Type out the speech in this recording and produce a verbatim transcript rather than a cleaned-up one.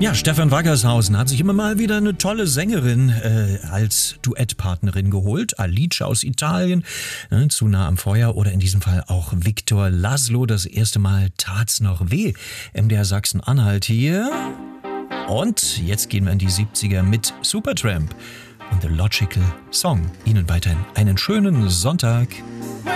Ja, Stefan Waggershausen hat sich immer mal wieder eine tolle Sängerin äh, als Duettpartnerin geholt. Alice aus Italien, ne, zu nah am Feuer, oder in diesem Fall auch Viktor Laszlo. Das erste Mal tat's noch weh. M D R Sachsen-Anhalt hier. Und jetzt gehen wir in die siebziger mit Supertramp und The Logical Song. Ihnen weiterhin einen schönen Sonntag.